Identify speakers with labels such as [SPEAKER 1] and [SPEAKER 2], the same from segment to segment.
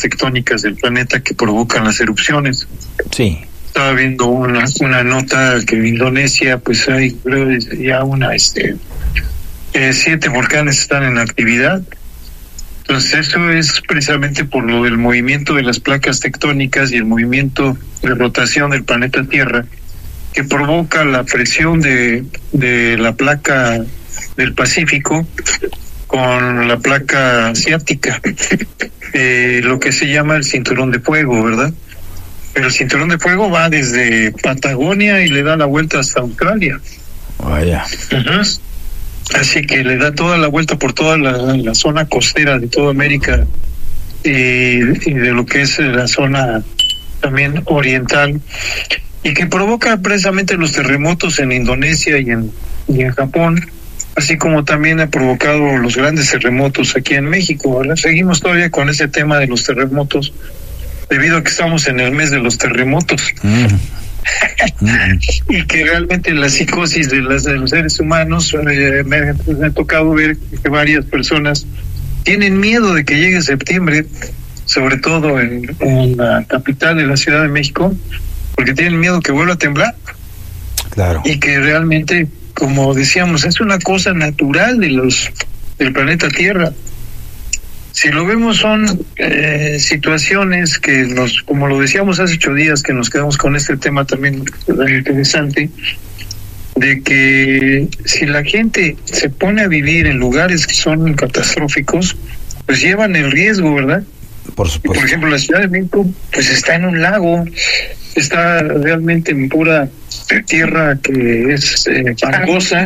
[SPEAKER 1] tectónicas del planeta que provocan las erupciones.
[SPEAKER 2] Sí.
[SPEAKER 1] Estaba viendo una nota que en Indonesia pues hay ya 7 volcanes están en actividad. Entonces eso es precisamente por lo del movimiento de las placas tectónicas y el movimiento de rotación del planeta Tierra, que provoca la presión de la placa del Pacífico con la placa asiática, lo que se llama el cinturón de fuego, ¿verdad? Pero el cinturón de fuego va desde Patagonia y le da la vuelta hasta Australia.
[SPEAKER 2] Vaya.
[SPEAKER 1] Así que le da toda la vuelta por toda la zona costera de toda América y de lo que es la zona también oriental, y que provoca precisamente los terremotos en Indonesia y en Japón, así como también ha provocado los grandes terremotos aquí en México, ¿verdad? Seguimos todavía con ese tema de los terremotos, debido a que estamos en el mes de los terremotos. Y que realmente la psicosis de los seres humanos, me ha tocado ver que varias personas tienen miedo de que llegue septiembre, sobre todo en la capital de la Ciudad de México, porque tienen miedo que vuelva a temblar.
[SPEAKER 2] Claro.
[SPEAKER 1] Y que realmente, como decíamos, es una cosa natural del planeta Tierra. Si lo vemos, son situaciones que como lo decíamos hace 8 días, que nos quedamos con este tema también interesante, de que si la gente se pone a vivir en lugares que son catastróficos, pues llevan el riesgo, ¿verdad?
[SPEAKER 2] Por supuesto.
[SPEAKER 1] Por ejemplo, la Ciudad de México pues está en un lago, está realmente en pura tierra que es fangosa,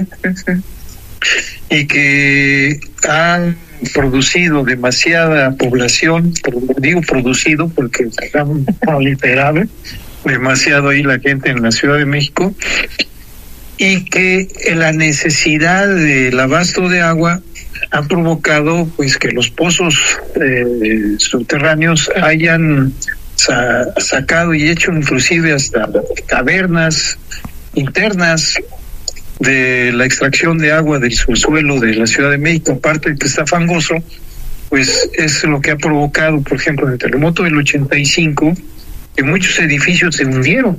[SPEAKER 1] y que han producido demasiada población. Digo producido porque han proliferado demasiado ahí la gente en la Ciudad de México, y que la necesidad del abasto de agua ha provocado pues que los pozos subterráneos hayan sacado y hecho inclusive hasta cavernas internas de la extracción de agua del subsuelo de la Ciudad de México. Aparte de que está fangoso, pues es lo que ha provocado, por ejemplo, en el terremoto del 85, que muchos edificios se hundieron,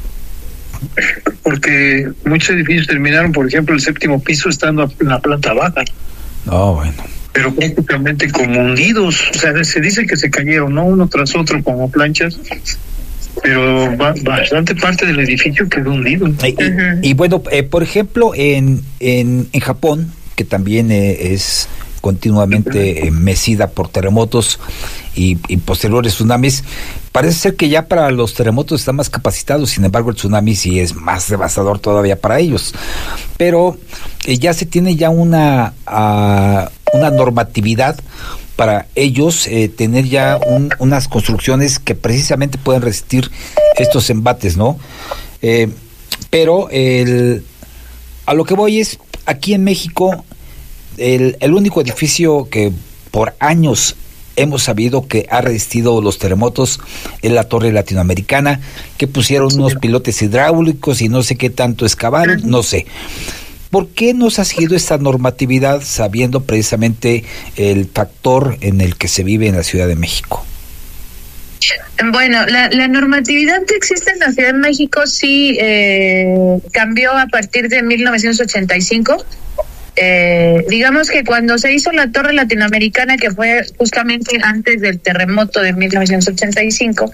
[SPEAKER 1] porque muchos edificios terminaron, por ejemplo, el 7º piso estando en la planta baja.
[SPEAKER 2] Bueno.
[SPEAKER 1] Pero prácticamente como hundidos, o sea, se dice que se cayeron, no uno tras otro como planchas, pero bastante parte del edificio quedó hundido.
[SPEAKER 2] Y bueno, por ejemplo, en Japón, que también es continuamente mecida por terremotos y posteriores tsunamis, parece ser que ya para los terremotos están más capacitados. Sin embargo, el tsunami sí es más devastador todavía para ellos, pero ya se tiene ya una normatividad para ellos, tener ya unas construcciones que precisamente pueden resistir estos embates, ¿no? Pero a lo que voy es, aquí en México, el único edificio que por años hemos sabido que ha resistido los terremotos es la Torre Latinoamericana, que pusieron unos pilotes hidráulicos y no sé qué tanto excavaron, no sé. ¿Por qué no se ha seguido esta normatividad sabiendo precisamente el factor en el que se vive en la Ciudad de México?
[SPEAKER 3] Bueno, la normatividad que existe en la Ciudad de México sí cambió a partir de 1985. Digamos que cuando se hizo la Torre Latinoamericana, que fue justamente antes del terremoto de 1985,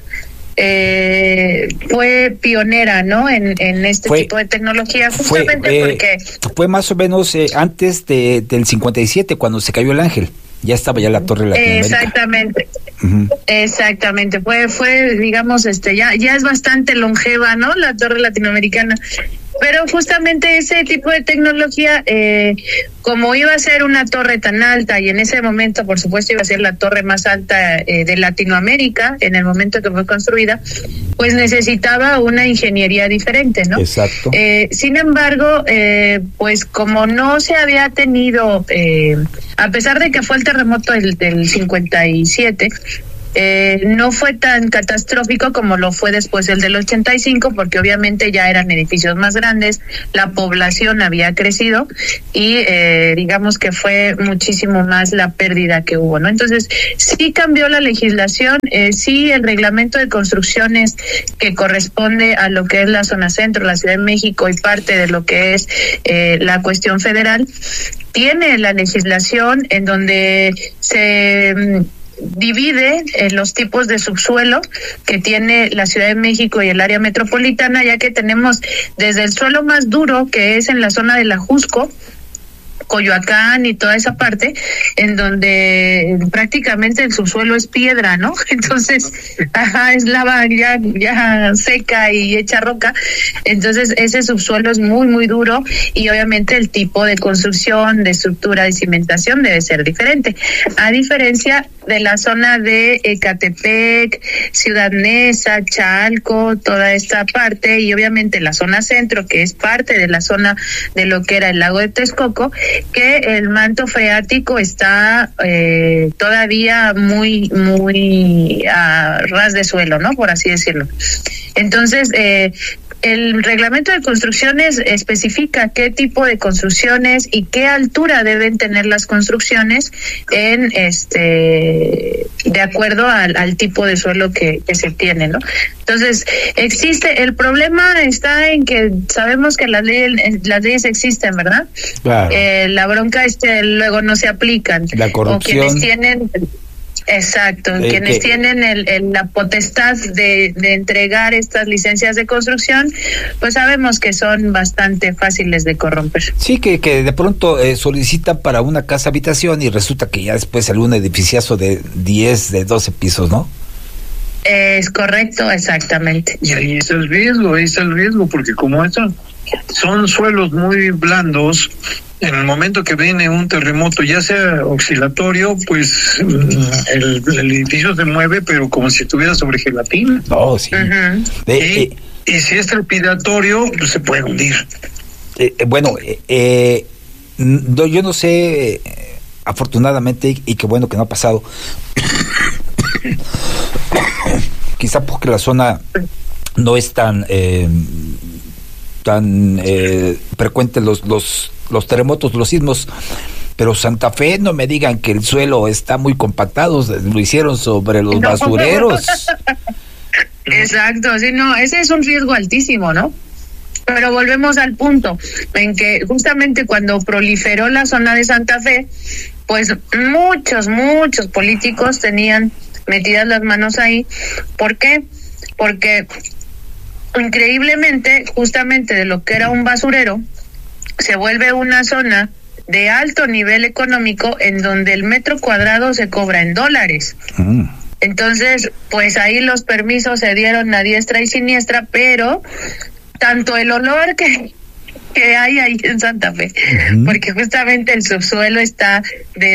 [SPEAKER 3] fue pionera, ¿no? En este tipo de tecnología, justamente porque
[SPEAKER 2] fue más o menos antes del 57, cuando se cayó el Ángel. Ya estaba ya la Torre Latinoamericana.
[SPEAKER 3] Exactamente. Exactamente. Fue digamos, ya es bastante longeva, ¿no? La Torre Latinoamericana. Pero justamente ese tipo de tecnología, como iba a ser una torre tan alta, y en ese momento, por supuesto, iba a ser la torre más alta de Latinoamérica, en el momento que fue construida, pues necesitaba una ingeniería diferente, ¿no?
[SPEAKER 2] Exacto.
[SPEAKER 3] Sin embargo, pues como no se había tenido, a pesar de que fue el terremoto del 57, no fue tan catastrófico como lo fue después el del 85, porque obviamente ya eran edificios más grandes, la población había crecido y digamos que fue muchísimo más la pérdida que hubo, ¿no? Entonces, sí cambió la legislación, sí el reglamento de construcciones que corresponde a lo que es la zona centro, la Ciudad de México y parte de lo que es la cuestión federal, tiene la legislación en donde se divide los tipos de subsuelo que tiene la Ciudad de México y el área metropolitana, ya que tenemos desde el suelo más duro, que es en la zona de la Jusco, Coyoacán y toda esa parte, en donde prácticamente el subsuelo es piedra, ¿no? Entonces, es lava ya seca y hecha roca. Entonces, ese subsuelo es muy, muy duro y obviamente el tipo de construcción, de estructura, de cimentación debe ser diferente. A diferencia de la zona de Ecatepec, Ciudad Neza, Chalco, toda esta parte, y obviamente la zona centro, que es parte de la zona de lo que era el lago de Texcoco, que el manto freático está todavía muy, muy a ras de suelo, ¿no? Por así decirlo. Entonces, el reglamento de construcciones especifica qué tipo de construcciones y qué altura deben tener las construcciones en de acuerdo al tipo de suelo que se tiene, ¿no? Entonces, el problema está en que sabemos que las leyes existen, ¿verdad?
[SPEAKER 2] Claro.
[SPEAKER 3] La bronca es que luego no se aplican.
[SPEAKER 2] La corrupción.
[SPEAKER 3] O quienes tienen... Exacto, quienes tienen la potestad de entregar estas licencias de construcción, pues sabemos que son bastante fáciles de corromper.
[SPEAKER 2] Sí, que de pronto solicitan para una casa habitación y resulta que ya después sale un edificiazo de 10, de 12 pisos, ¿no?
[SPEAKER 3] Es correcto, exactamente.
[SPEAKER 1] Y ahí está el riesgo, porque como estos son suelos muy blandos, en el momento que viene un terremoto, ya sea oscilatorio, pues el edificio se mueve, pero como si estuviera sobre gelatina.
[SPEAKER 2] Oh, sí.
[SPEAKER 3] Uh-huh.
[SPEAKER 1] Y si es trepidatorio, pues se puede hundir.
[SPEAKER 2] Yo no sé, afortunadamente, y qué bueno que no ha pasado, quizá porque la zona no es tan frecuente los terremotos, los sismos, pero Santa Fe, no me digan que el suelo está muy compactado, lo hicieron sobre los basureros.
[SPEAKER 3] Exacto, sí, no, ese es un riesgo altísimo, ¿no? Pero volvemos al punto en que justamente cuando proliferó la zona de Santa Fe, pues muchos políticos tenían metidas las manos ahí. ¿Por qué? Porque increíblemente, justamente de lo que era un basurero, se vuelve una zona de alto nivel económico en donde el metro cuadrado se cobra en dólares. Entonces, pues ahí los permisos se dieron a diestra y siniestra, pero tanto el olor que hay ahí en Santa Fe, porque justamente el subsuelo está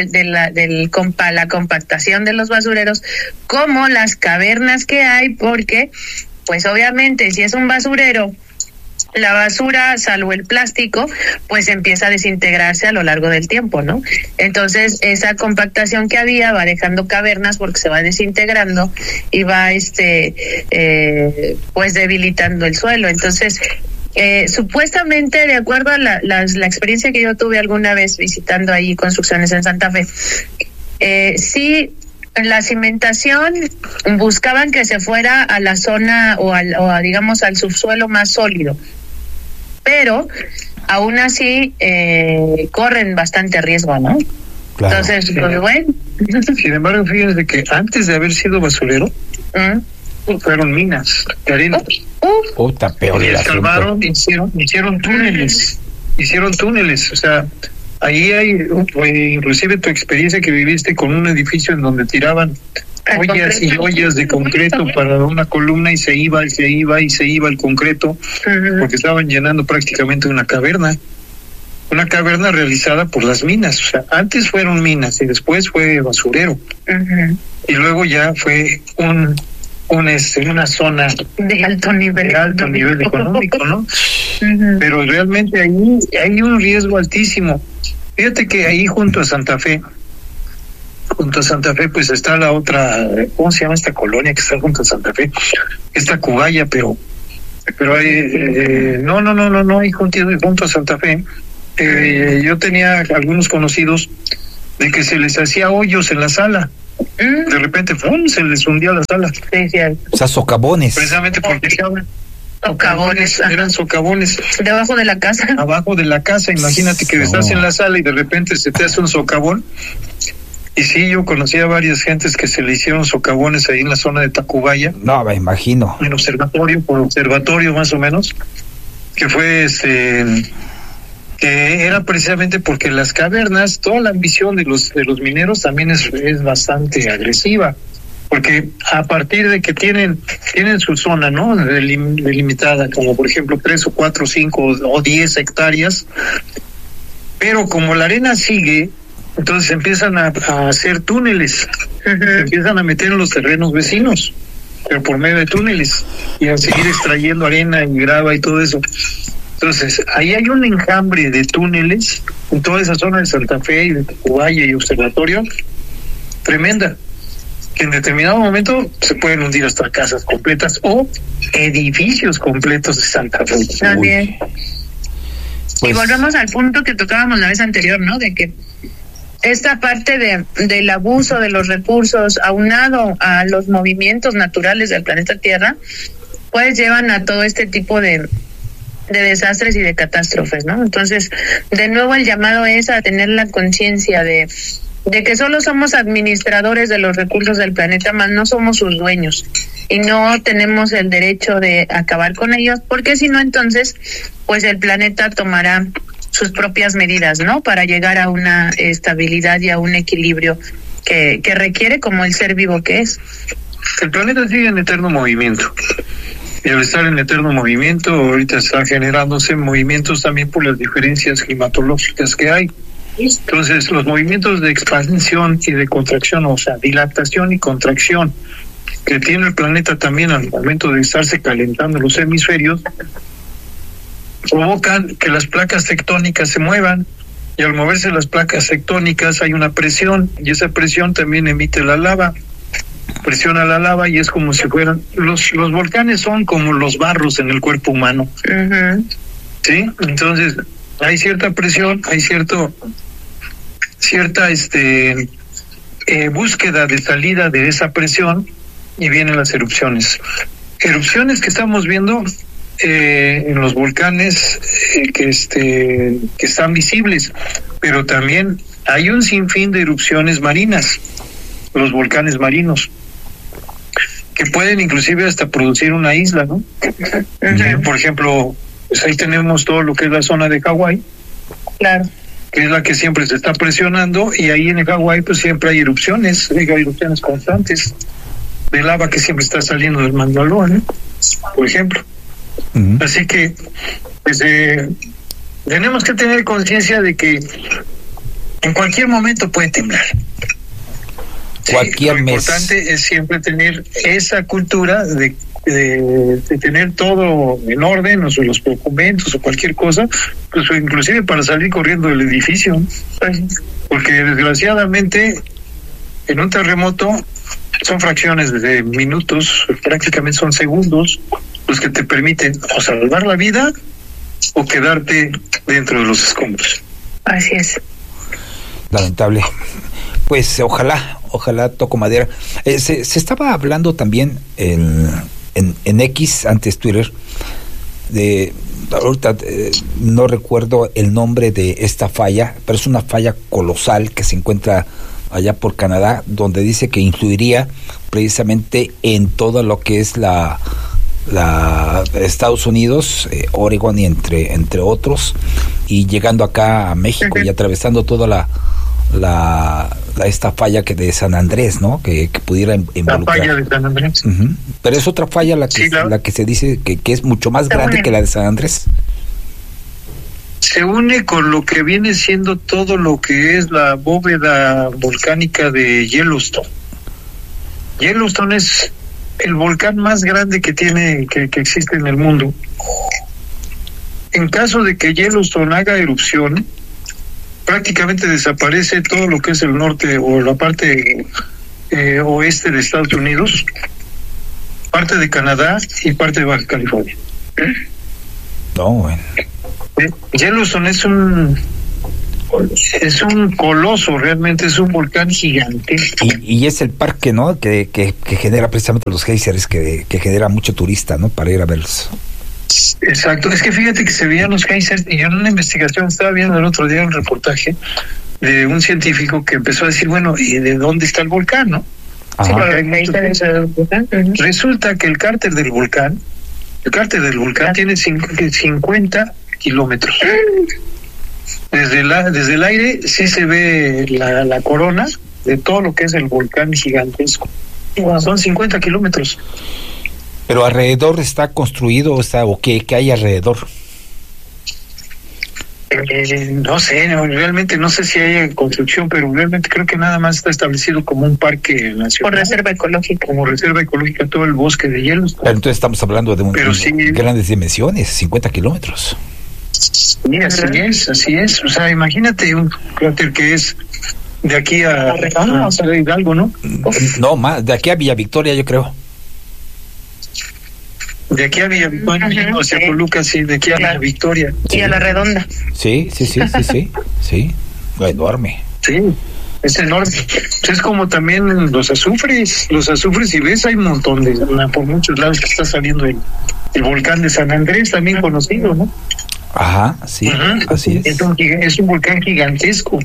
[SPEAKER 3] la compactación de los basureros, como las cavernas que hay, porque pues obviamente si es un basurero, la basura, salvo el plástico, pues empieza a desintegrarse a lo largo del tiempo, ¿no? Entonces, esa compactación que había va dejando cavernas porque se va desintegrando y va, pues debilitando el suelo. Entonces, supuestamente, de acuerdo a la experiencia que yo tuve alguna vez visitando ahí construcciones en Santa Fe, sí, la cimentación buscaban que se fuera a la zona o digamos al subsuelo más sólido, pero aún así corren bastante riesgo, ¿no? Claro. Entonces, pues bueno.
[SPEAKER 1] Sin embargo, fíjense que antes de haber sido basurero, fueron minas de arena.
[SPEAKER 2] Puta, peor.
[SPEAKER 1] Y escarbaron, hicieron túneles, o sea, ahí hay, inclusive tu experiencia que viviste con un edificio en donde tiraban ollas y ollas de concreto para una columna y se iba el concreto, porque estaban llenando prácticamente una caverna realizada por las minas. O sea, antes fueron minas y después fue basurero, y luego ya fue una zona
[SPEAKER 3] de alto nivel
[SPEAKER 1] económico, ¿no? Pero realmente ahí hay un riesgo altísimo. Fíjate que ahí junto a Santa Fe junto a Santa Fe, pues está la otra, ¿cómo se llama esta colonia que está junto a Santa Fe? Esta Cubaya, pero hay, no, hay junto a Santa Fe. Yo tenía algunos conocidos de que se les hacía hoyos en la sala. De repente, ¡pum!, se les hundía la sala.
[SPEAKER 3] Sí, sí.
[SPEAKER 2] O sea, socavones.
[SPEAKER 1] Precisamente porque
[SPEAKER 3] socavones,
[SPEAKER 1] eran socavones.
[SPEAKER 3] Debajo de la casa.
[SPEAKER 1] Abajo de la casa, imagínate que estás en la sala y de repente se te hace un socavón. Y sí, yo conocí a varias gentes que se le hicieron socavones ahí en la zona de Tacubaya.
[SPEAKER 2] No, me imagino.
[SPEAKER 1] En observatorio más o menos, que fue que era precisamente porque las cavernas, toda la ambición de los mineros también es bastante agresiva, porque a partir de que tienen su zona, ¿no?, delimitada, como por ejemplo 3 o 4 o 5 o 10 hectáreas, pero como la arena sigue, entonces empiezan a hacer túneles, se empiezan a meter en los terrenos vecinos, pero por medio de túneles, y a seguir extrayendo arena y grava y todo eso. Entonces, ahí hay un enjambre de túneles en toda esa zona de Santa Fe y de Tacubaya y Observatorio, tremenda, que en determinado momento se pueden hundir hasta casas completas o edificios completos de Santa Fe.
[SPEAKER 3] También. Pues, y volvemos al punto que tocábamos la vez anterior, ¿no?, de que esta parte del abuso de los recursos aunado a los movimientos naturales del planeta Tierra, pues llevan a todo este tipo de desastres y de catástrofes, ¿no? Entonces, de nuevo el llamado es a tener la conciencia de que solo somos administradores de los recursos del planeta, más no somos sus dueños, y no tenemos el derecho de acabar con ellos, porque si no, entonces, pues el planeta tomará sus propias medidas, ¿no?, para llegar a una estabilidad y a un equilibrio que requiere como el ser vivo que es.
[SPEAKER 1] El planeta sigue en eterno movimiento. Y al estar en eterno movimiento, ahorita están generándose movimientos también por las diferencias climatológicas que hay. Entonces, los movimientos de expansión y de contracción, o sea, dilatación y contracción que tiene el planeta también al momento de estarse calentando los hemisferios, provocan que las placas tectónicas se muevan, y al moverse las placas tectónicas hay una presión, y esa presión también emite la lava. Presiona la lava y es como si fueran los volcanes, son como los barros en el cuerpo humano. ¿Sí? Entonces hay cierta presión, hay cierta búsqueda de salida de esa presión, y vienen las erupciones que estamos viendo en los volcanes que están visibles, pero también hay un sinfín de erupciones marinas, los volcanes marinos, que pueden inclusive hasta producir una isla, ¿no? Por ejemplo, pues ahí tenemos todo lo que es la zona de Hawái,
[SPEAKER 3] claro,
[SPEAKER 1] que es la que siempre se está presionando, y ahí en Hawái pues siempre hay erupciones constantes de lava que siempre está saliendo del Mandalón, ¿eh?, por ejemplo. Así que pues tenemos que tener conciencia de que en cualquier momento puede temblar.
[SPEAKER 2] Cualquier
[SPEAKER 1] lo importante es siempre tener esa cultura de tener todo en orden, o los documentos o cualquier cosa, pues inclusive para salir corriendo del edificio, porque desgraciadamente en un terremoto son fracciones de minutos, prácticamente son segundos los que te permiten o salvar la vida o quedarte dentro de los escombros.
[SPEAKER 3] Así es.
[SPEAKER 2] Lamentable. Pues ojalá toco madera. Se estaba hablando también en X, antes Twitter, ahorita no recuerdo el nombre de esta falla, pero es una falla colosal que se encuentra allá por Canadá, donde dice que influiría precisamente en todo lo que es la Estados Unidos, Oregon y entre otros, y llegando acá a México y atravesando toda esta falla que de San Andrés, ¿no? Que pudiera involucrar.
[SPEAKER 1] La falla de San Andrés.
[SPEAKER 2] Pero es otra falla la que se dice que es mucho más grande que la de San Andrés.
[SPEAKER 1] Se une con lo que viene siendo todo lo que es la bóveda volcánica de Yellowstone. Yellowstone es el volcán más grande que existe en el mundo. En caso de que Yellowstone haga erupción, prácticamente desaparece todo lo que es el norte o la parte oeste de Estados Unidos, parte de Canadá y parte de Baja California.
[SPEAKER 2] No, bueno.
[SPEAKER 1] Yellowstone es un coloso, realmente es un volcán gigante.
[SPEAKER 2] Y es el parque, ¿no? Que genera precisamente los geysers, que genera mucho turista, ¿no? Para ir a verlos.
[SPEAKER 1] Exacto, es que fíjate que se veían los geysers, y en una investigación estaba viendo el otro día un reportaje de un científico que empezó a decir, bueno, ¿y de dónde está el volcán, no? Sí, resulta que el cráter del volcán tiene 50 kilómetros. Desde el aire sí se ve la corona de todo lo que es el volcán gigantesco. Son 50 kilómetros.
[SPEAKER 2] Pero alrededor está construido, o qué hay alrededor.
[SPEAKER 1] No sé, realmente no sé si hay construcción, pero realmente creo que nada más está establecido como un parque nacional.
[SPEAKER 3] Por reserva ecológica.
[SPEAKER 1] Como reserva ecológica todo el bosque de Yellowstone.
[SPEAKER 2] Pero entonces estamos hablando de
[SPEAKER 1] sí,
[SPEAKER 2] grandes dimensiones, 50 kilómetros.
[SPEAKER 1] Sí, así es. O sea, imagínate un cráter que es de aquí a Hidalgo, ¿no?
[SPEAKER 2] No, más, de aquí a Villa Victoria, yo creo.
[SPEAKER 1] De aquí a Villa Victoria, o sea, Toluca, sí, de aquí a Villa Victoria.
[SPEAKER 3] Y a La Redonda.
[SPEAKER 2] Sí, enorme.
[SPEAKER 1] Sí, es enorme. Es como también los azufres, si ves, hay un montón por muchos lados que está saliendo el volcán de San Andrés, también conocido, ¿no?
[SPEAKER 2] Ajá, sí, así es.
[SPEAKER 1] Es un volcán gigantesco.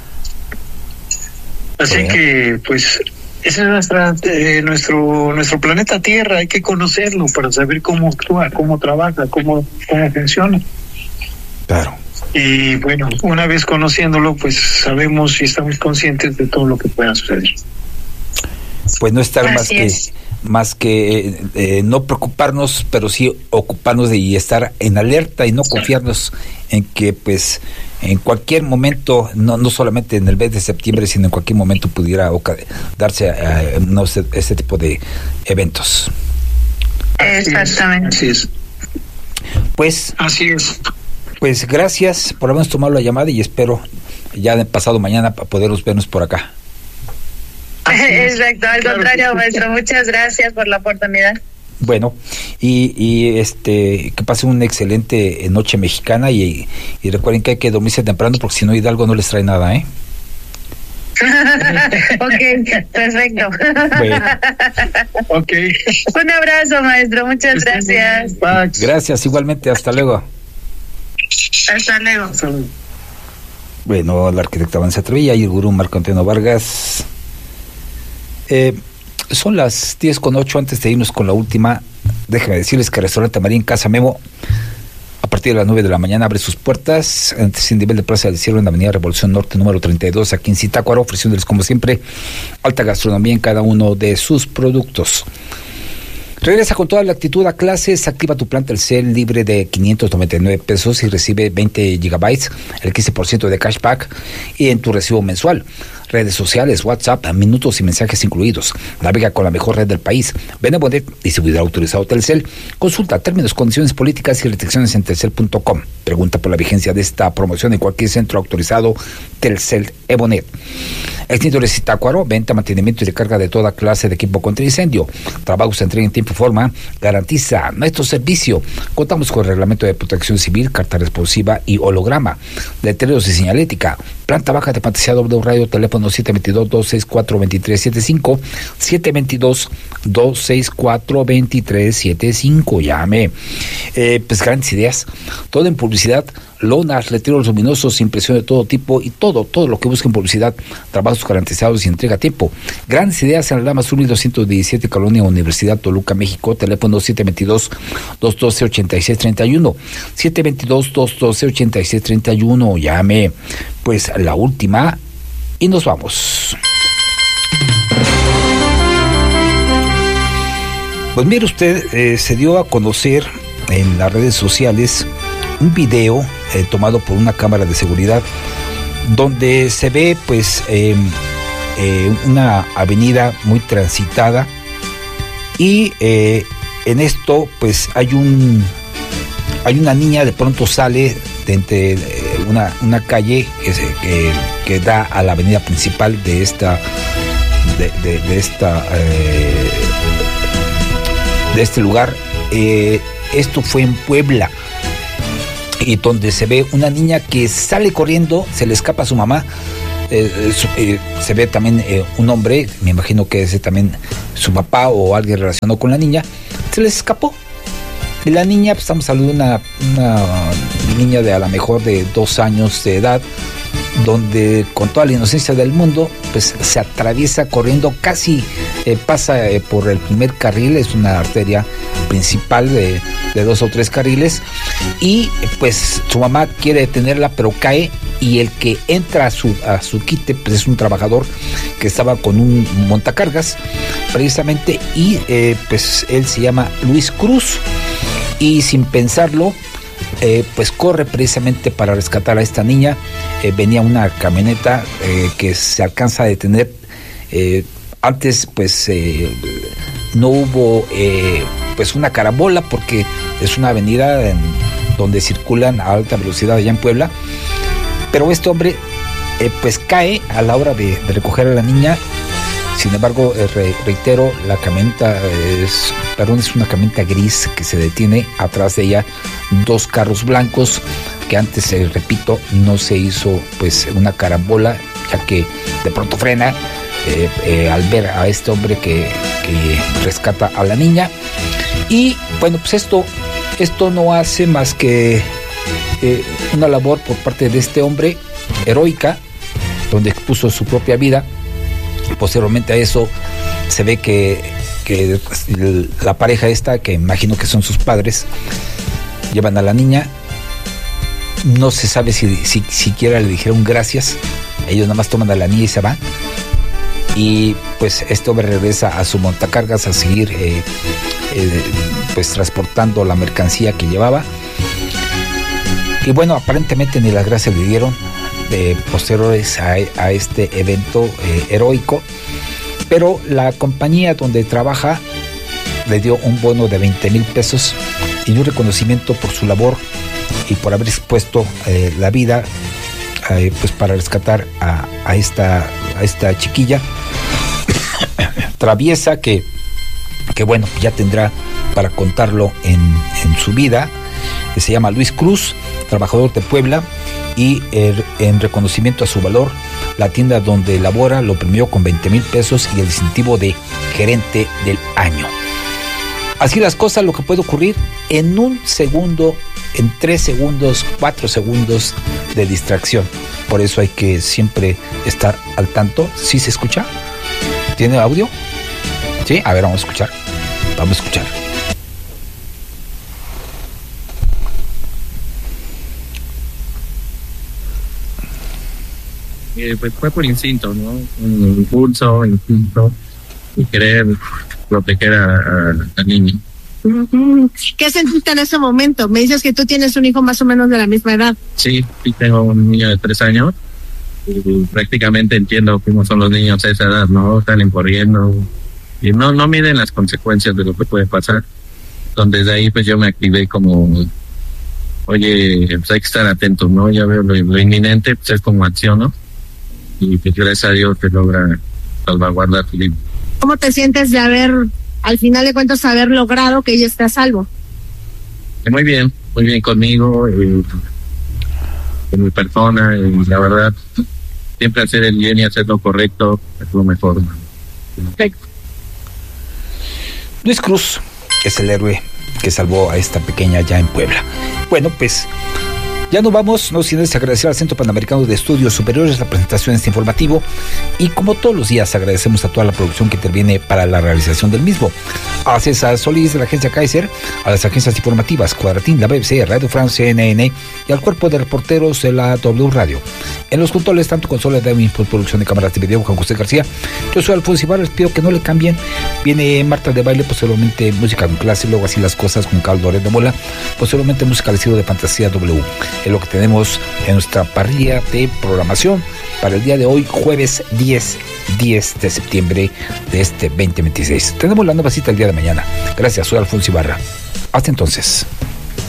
[SPEAKER 1] Así que, pues, ese es nuestro planeta Tierra, hay que conocerlo para saber cómo actúa, cómo trabaja, cómo funciona.
[SPEAKER 2] Claro.
[SPEAKER 1] Y bueno, una vez conociéndolo, pues sabemos y estamos conscientes de todo lo que pueda suceder.
[SPEAKER 2] Pues no estar más que no preocuparnos, pero sí ocuparnos y estar en alerta y no confiarnos en que pues en cualquier momento, no solamente en el mes de septiembre, sino en cualquier momento pudiera darse este tipo de eventos.
[SPEAKER 3] Exactamente.
[SPEAKER 1] Así es.
[SPEAKER 2] Pues
[SPEAKER 1] así es.
[SPEAKER 2] Pues gracias por habernos tomado la llamada y espero ya pasado mañana para podernos vernos por acá.
[SPEAKER 3] Exacto, al contrario, maestro, muchas gracias por la oportunidad.
[SPEAKER 2] Bueno, y que pase una excelente noche mexicana y recuerden que hay que dormirse temprano porque si no Hidalgo no les trae nada, ¿eh?
[SPEAKER 3] Ok, perfecto.
[SPEAKER 2] Bueno.
[SPEAKER 1] Okay.
[SPEAKER 3] Un abrazo, maestro, muchas gracias.
[SPEAKER 2] Gracias, igualmente, hasta luego.
[SPEAKER 3] Hasta luego.
[SPEAKER 2] Bueno, la arquitecta Vanessa Trevilla y el gurú Marco Antonio Vargas. Son las 10:08. Antes de irnos con la última, déjenme decirles que el restaurante Marín Casa Memo a partir de las 9 de la mañana abre sus puertas sin nivel de Plaza del Cielo en la avenida Revolución Norte número 32 aquí en Zitácuaro, ofreciéndoles como siempre alta gastronomía en cada uno de sus productos. Regresa con toda la actitud a clases, activa tu plan Telcel libre de 599 pesos y recibe 20 gigabytes, el 15% de cashback y en tu recibo mensual. Redes sociales, WhatsApp, minutos y mensajes incluidos. Navega con la mejor red del país. Ven a Bonet, distribuidor autorizado Telcel. Consulta términos, condiciones políticas y restricciones en telcel.com. Pregunta por la vigencia de esta promoción en cualquier centro autorizado Telcel Ebonet. Extintores Zitácuaro, venta, mantenimiento y recarga de toda clase de equipo contra incendio. Trabajos se entrega en tiempo y forma. Garantiza nuestro servicio. Contamos con el reglamento de protección civil, carta responsiva y holograma. Letreros y señalética. Planta baja de pantalla doble radio, teléfono 722-264-2375, 722-264-2375. Llame. Pues grandes ideas. Todo en publicidad, lonas, letreros luminosos, impresión de todo tipo y todo lo que busquen publicidad, trabajos garantizados y entrega a tiempo. Grandes ideas en la Lama Sur 1217, Colonia Universidad Toluca, México, teléfono 722-212-8631, 722-212-8631. Llame. Pues la última y nos vamos. Pues mire usted, se dio a conocer en las redes sociales un video tomado por una cámara de seguridad donde se ve pues una avenida muy transitada y en esto pues hay una niña, de pronto sale de entre una calle que da a la avenida principal de esta de este lugar. Esto fue en Puebla, y donde se ve una niña que sale corriendo, se le escapa a su mamá. Se ve también un hombre, me imagino que es también su papá o alguien relacionado con la niña, se les escapó. Y la niña, pues estamos hablando de una niña de a lo mejor de 2 años de edad, donde con toda la inocencia del mundo, pues se atraviesa corriendo, casi pasa por el primer carril, es una arteria principal de 2 o 3 carriles, y pues su mamá quiere detenerla, pero cae, y el que entra a su quite, pues es un trabajador que estaba con un montacargas, precisamente, y pues él se llama Luis Cruz, y sin pensarlo, pues corre precisamente para rescatar a esta niña. Venía una camioneta que se alcanza a detener. Antes pues no hubo pues una carambola, porque es una avenida donde circulan a alta velocidad allá en Puebla, pero este hombre pues cae a la hora de recoger a la niña. Sin embargo, reitero, la camioneta es una camioneta gris que se detiene, atrás de ella 2 carros blancos, que antes, repito, no se hizo pues una carambola, ya que de pronto frena al ver a este hombre que rescata a la niña. Y bueno, pues esto no hace más que una labor por parte de este hombre heroica, donde expuso su propia vida. Posteriormente a eso se ve que la pareja esta, que imagino que son sus padres, llevan a la niña. No se sabe si siquiera le dijeron gracias. Ellos nada más toman a la niña y se van. Y pues este hombre regresa a su montacargas a seguir pues transportando la mercancía que llevaba. Y bueno, aparentemente ni las gracias le dieron posteriores a este evento heroico, pero la compañía donde trabaja le dio un bono de 20,000 pesos y un reconocimiento por su labor y por haber expuesto la vida pues para rescatar a esta chiquilla traviesa que bueno, ya tendrá para contarlo en su vida. Se llama Luis Cruz, trabajador de Puebla, y en reconocimiento a su valor, la tienda donde labora lo premió con 20,000 pesos y el distintivo de gerente del año. Así las cosas, lo que puede ocurrir en 1 segundo, en 3 segundos, 4 segundos de distracción. Por eso hay que siempre estar al tanto. ¿Sí se escucha? ¿Tiene audio? Sí, a ver, vamos a escuchar.
[SPEAKER 4] Pues fue por instinto, ¿no? Un impulso, y querer proteger a la niña.
[SPEAKER 5] ¿Qué sentiste en ese momento? Me dices que tú tienes un hijo más o menos de la misma edad.
[SPEAKER 4] Sí, tengo un niño de 3 años y prácticamente entiendo cómo son los niños a esa edad, ¿no? Salen corriendo y no miden las consecuencias de lo que puede pasar. Entonces de ahí pues yo me activé como, oye, pues hay que estar atentos, ¿no? Ya veo lo inminente, pues es como acción, ¿no? Y pues gracias a Dios te logra salvaguardar tu vida.
[SPEAKER 5] ¿Cómo te sientes de al final de cuentas, haber logrado que ella esté a salvo?
[SPEAKER 4] Muy bien conmigo, con mi persona, y la verdad, siempre hacer el bien y hacer lo correcto es lo mejor.
[SPEAKER 5] Perfecto.
[SPEAKER 2] Luis Cruz es el héroe que salvó a esta pequeña ya en Puebla. Bueno, pues ya nos vamos, no sin antes agradecer al Centro Panamericano de Estudios Superiores la presentación de este informativo, y como todos los días agradecemos a toda la producción que interviene para la realización del mismo, a César Solís de la agencia Kaiser, a las agencias informativas Cuadratín, la BBC, Radio France, CNN, y al cuerpo de reporteros de la W Radio. En los controles, tanto consola de postproducción de cámaras de video, Juan José García. Yo soy Alfonso Ibarra, les pido que no le cambien. Viene Marta de Baile, posteriormente música con clase, luego Así las Cosas con Carlos Loret de Mola, posteriormente música al estilo de Fantasía W. Es lo que tenemos en nuestra parrilla de programación para el día de hoy, jueves 10 de septiembre de este 2026. Tenemos la nueva cita el día de mañana. Gracias, soy Alfonso Ibarra. Hasta entonces.